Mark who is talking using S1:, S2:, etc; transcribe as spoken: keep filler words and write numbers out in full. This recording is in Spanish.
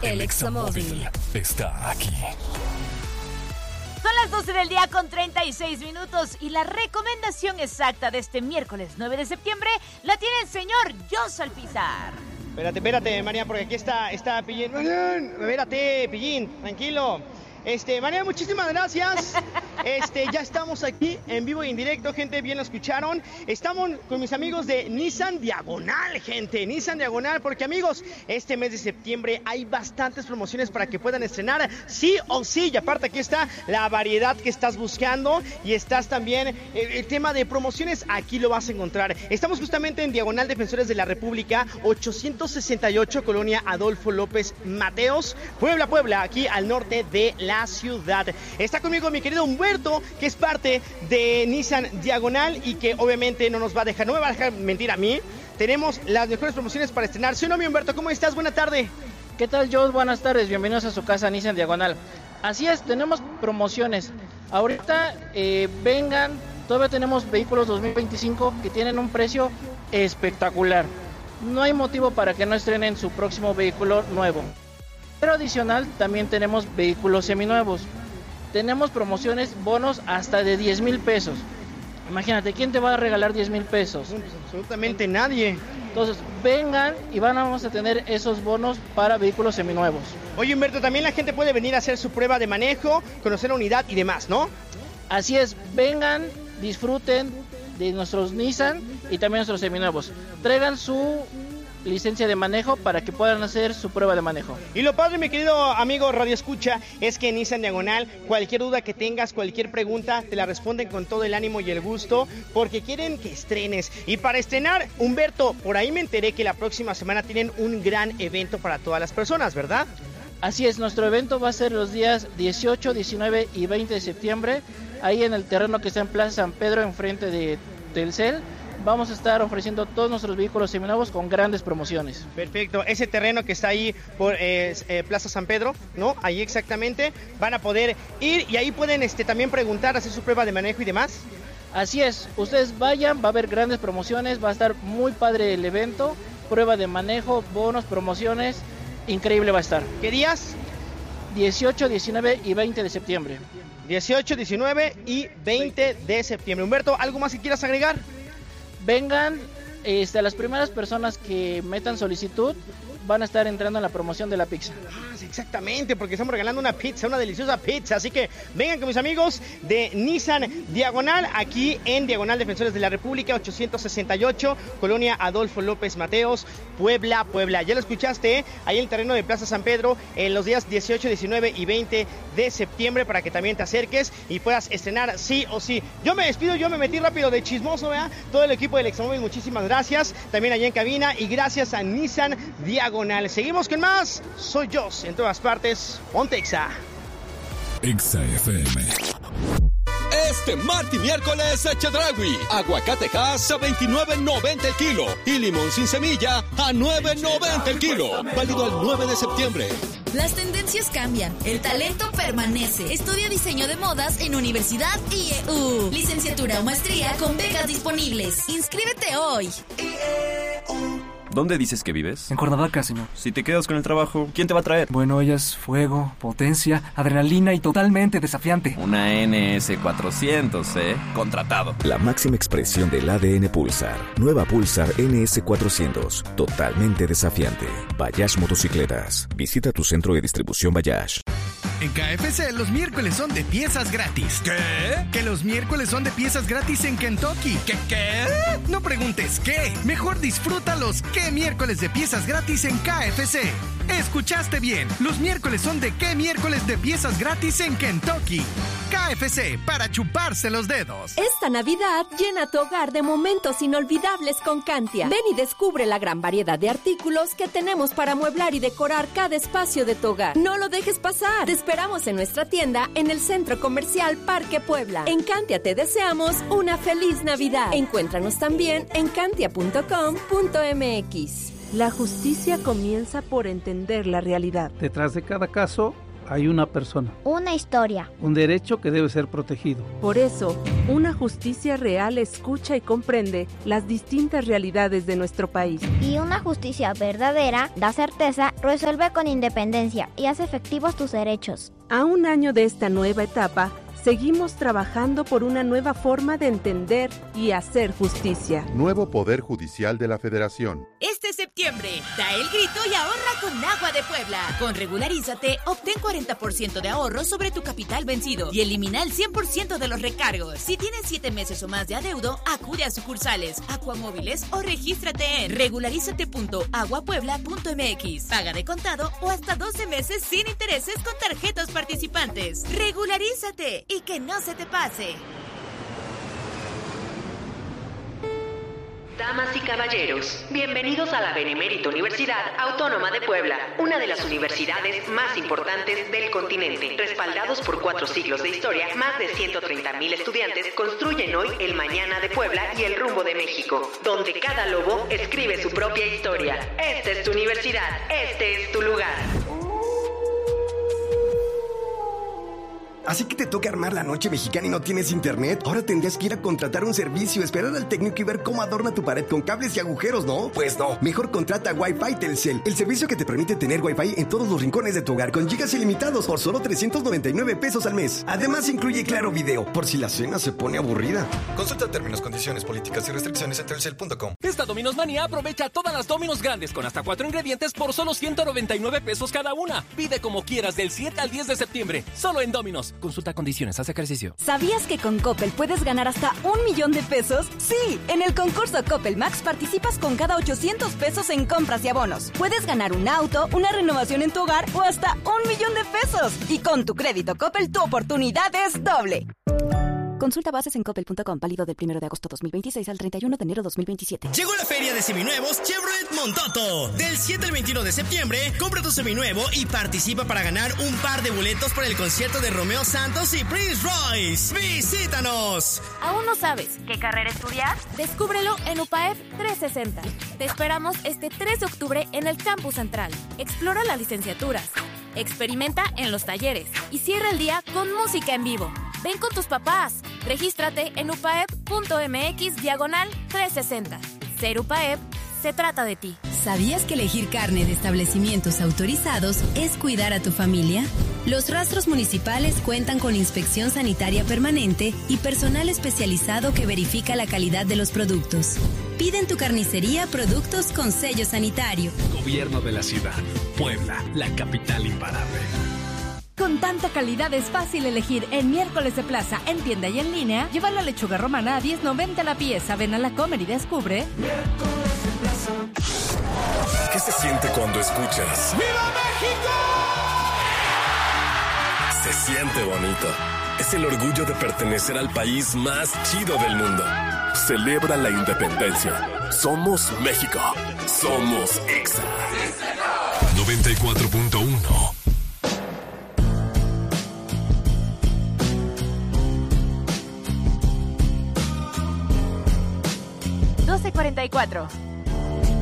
S1: El Examóvil está aquí.
S2: Son las doce del día con treinta y seis minutos y la recomendación exacta de este miércoles nueve de septiembre la tiene el señor Jos Alpizar.
S3: Espérate, espérate, María, porque aquí está, está Pillín. Espérate, Pillín, tranquilo. Este, María, muchísimas gracias. Este, ya estamos aquí en vivo y en directo, gente, bien lo escucharon. Estamos con mis amigos de Nissan Diagonal, gente, Nissan Diagonal, porque amigos, este mes de septiembre hay bastantes promociones para que puedan estrenar sí o sí. Y aparte aquí está la variedad que estás buscando y estás también, el, el tema de promociones, aquí lo vas a encontrar. Estamos justamente en Diagonal Defensores de la República, ochocientos sesenta y ocho, Colonia Adolfo López Mateos, Puebla, Puebla, aquí al norte de la ciudad. Está conmigo mi querido Humberto, que es parte de Nissan Diagonal y que obviamente no nos va a dejar, no me va a dejar mentir a mí. Tenemos las mejores promociones para estrenar. ¿Sí o no, mi Humberto? ¿Cómo estás? Buena tarde.
S4: ¿Qué tal, Jos? Buenas tardes, bienvenidos a su casa Nissan Diagonal. Así es, tenemos promociones. Ahorita eh, vengan, todavía tenemos vehículos dos mil veinticinco que tienen un precio espectacular. No hay motivo para que no estrenen su próximo vehículo nuevo. Pero adicional también tenemos vehículos seminuevos. Tenemos promociones, bonos hasta de diez mil pesos. Imagínate, ¿quién te va a regalar diez mil pesos?
S3: No, pues absolutamente nadie.
S4: Entonces, vengan y van, vamos a tener esos bonos para vehículos seminuevos.
S3: Oye, Humberto, también la gente puede venir a hacer su prueba de manejo, conocer la unidad y demás, ¿no?
S4: Así es, vengan, disfruten de nuestros Nissan y también nuestros seminuevos. Traigan su licencia de manejo para que puedan hacer su prueba de manejo.
S3: Y lo padre, mi querido amigo Radio Escucha, es que en Nissan Diagonal, cualquier duda que tengas, cualquier pregunta, te la responden con todo el ánimo y el gusto, porque quieren que estrenes. Y para estrenar, Humberto, por ahí me enteré que la próxima semana tienen un gran evento para todas las personas, ¿verdad?
S4: Así es, nuestro evento va a ser los días dieciocho, diecinueve y veinte de septiembre, ahí en el terreno que está en Plaza San Pedro, enfrente de Telcel. Vamos a estar ofreciendo todos nuestros vehículos seminuevos con grandes promociones.
S3: Perfecto, ese terreno que está ahí por eh, eh, Plaza San Pedro, ¿no? Ahí exactamente, van a poder ir y ahí pueden este, también preguntar, hacer su prueba de manejo y demás.
S4: Así es, ustedes vayan, va a haber grandes promociones, va a estar muy padre el evento, prueba de manejo, bonos, promociones, increíble va a estar.
S3: ¿Qué días?
S4: dieciocho, diecinueve y veinte de septiembre.
S3: dieciocho, diecinueve y veinte de septiembre. Humberto, ¿algo más que quieras agregar?
S4: Vengan, este, las primeras personas que metan solicitud van a estar entrando en la promoción de la pizza.
S3: Ah, sí, exactamente, porque estamos regalando una pizza, una deliciosa pizza. Así que vengan con mis amigos de Nissan Diagonal, aquí en Diagonal Defensores de la República, ochocientos sesenta y ocho, Colonia Adolfo López Mateos, Puebla, Puebla. Ya lo escuchaste, ¿eh? Ahí en el terreno de Plaza San Pedro, en los días dieciocho, diecinueve y veinte de septiembre, para que también te acerques y puedas estrenar sí o sí. Yo me despido, yo me metí rápido de chismoso, ¿verdad? Todo el equipo del Examóvil, muchísimas gracias. También allá en cabina y gracias a Nissan Diagonal. Seguimos con más. Soy Jos, en todas partes. Ponte Exa.
S1: Exa F M.
S5: Este martes y miércoles, Chedraui. Aguacatejas a veintinueve noventa el kilo. Y limón sin semilla a nueve noventa el kilo. Válido el nueve de septiembre.
S6: Las tendencias cambian, el talento permanece. Estudia diseño de modas en Universidad I E U. Licenciatura o maestría con becas disponibles. Inscríbete hoy. I E U.
S7: ¿Dónde dices que vives?
S8: En Cuernavaca, señor.
S7: Si te quedas con el trabajo, ¿quién te va a traer?
S8: Bueno, ella es fuego, potencia, adrenalina y totalmente desafiante.
S7: Una N S cuatrocientos, ¿eh? Contratado.
S9: La máxima expresión del A D N Pulsar. Nueva Pulsar N S cuatrocientos. Totalmente desafiante. Bayash Motocicletas. Visita tu centro de distribución Bayash.
S10: En K F C los miércoles son de piezas gratis.
S5: ¿Qué?
S10: Que los miércoles son de piezas gratis en Kentucky.
S5: ¿Qué qué?
S10: No preguntes qué. Mejor disfruta los qué miércoles de piezas gratis en K F C. Escuchaste bien. Los miércoles son de qué miércoles de piezas gratis en Kentucky. K F C, para chuparse los dedos.
S11: Esta Navidad llena tu hogar de momentos inolvidables con Cantia. Ven y descubre la gran variedad de artículos que tenemos para amueblar y decorar cada espacio de tu hogar. No lo dejes pasar. Te esperamos en nuestra tienda en el Centro Comercial Parque Puebla. En Cantia te deseamos una feliz Navidad. Encuéntranos también en cantia punto com punto m x.
S12: La justicia comienza por entender la realidad.
S13: Detrás de cada caso
S12: hay una persona.
S13: Una historia.
S12: Un derecho que debe ser protegido.
S14: Por eso, una justicia real escucha y comprende las distintas realidades de nuestro país.
S13: Y una justicia verdadera da certeza, resuelve con independencia y hace efectivos tus derechos.
S14: A un año de esta nueva etapa, seguimos trabajando por una nueva forma de entender y hacer justicia.
S15: Nuevo Poder Judicial de la Federación.
S6: Este septiembre, da el grito y ahorra con Agua de Puebla. Con Regularízate, obtén cuarenta por ciento de ahorro sobre tu capital vencido y elimina el cien por ciento de los recargos. Si tienes siete meses o más de adeudo, acude a sucursales, Acuamóviles o regístrate en regularízate punto agua puebla punto m x. Paga de contado o hasta doce meses sin intereses con tarjetas participantes. Regularízate y que no se te pase.
S16: Damas y caballeros, bienvenidos a la Benemérita Universidad Autónoma de Puebla, una de las universidades más importantes del continente. Respaldados por cuatro siglos de historia, más de ciento treinta mil estudiantes construyen hoy el mañana de Puebla y el rumbo de México, donde cada lobo escribe su propia historia. Esta es tu universidad, este es tu lugar.
S17: Así que te toca armar la noche mexicana y no tienes internet. Ahora tendrías que ir a contratar un servicio, esperar al técnico y ver cómo adorna tu pared con cables y agujeros, ¿no? Pues no. Mejor contrata Wi-Fi Telcel, el servicio que te permite tener Wi-Fi en todos los rincones de tu hogar con gigas ilimitados por solo trescientos noventa y nueve pesos al mes. Además incluye Claro Video, por si la cena se pone aburrida.
S18: Consulta términos, condiciones, políticas y restricciones en telcel punto com.
S19: Esta Domino's Manía aprovecha todas las Domino's grandes con hasta cuatro ingredientes por solo ciento noventa y nueve pesos cada una. Pide como quieras del siete al diez de septiembre, solo en Domino's. Consulta condiciones. Haz ejercicio.
S20: ¿Sabías que con Coppel puedes ganar hasta un millón de pesos? Sí, en el concurso Coppel Max participas con cada ochocientos pesos en compras y abonos. Puedes ganar un auto, una renovación en tu hogar o hasta un millón de pesos. Y con tu crédito Coppel, tu oportunidad es doble. Consulta bases en coppel punto com, válido del primero de agosto dos mil veintiséis al treinta y uno de enero dos mil veintisiete.
S21: Llegó la feria de seminuevos Chevrolet Montoto. Del siete al veintiuno de septiembre, compra tu seminuevo y participa para ganar un par de boletos para el concierto de Romeo Santos y Prince Royce. ¡Visítanos!
S22: ¿Aún no sabes qué carrera estudiar? Descúbrelo en U P A E P trescientos sesenta. Te esperamos este tres de octubre en el Campus Central. Explora las licenciaturas, experimenta en los talleres y cierra el día con música en vivo. Ven con tus papás. Regístrate en upaep punto mx diagonal trescientos sesenta. Ser U P A E P se trata de ti.
S23: ¿Sabías que elegir carne de establecimientos autorizados es cuidar a tu familia? Los rastros municipales cuentan con inspección sanitaria permanente y personal especializado que verifica la calidad de los productos. Pide en tu carnicería productos con sello sanitario.
S24: Gobierno de la ciudad. Puebla, la capital imparable.
S25: Con tanta calidad es fácil elegir en Miércoles de Plaza, en tienda y en línea. Lleva la lechuga romana a diez noventa la pieza. Ven a la Comer y descubre.
S1: Miércoles de Plaza. ¿Qué se siente cuando escuchas?
S5: ¡Viva México!
S1: Se siente bonito. Es el orgullo de pertenecer al país más chido del mundo. Celebra la independencia. Somos México. Somos Exa. noventa y cuatro punto uno.
S2: doce cuarenta y cuatro.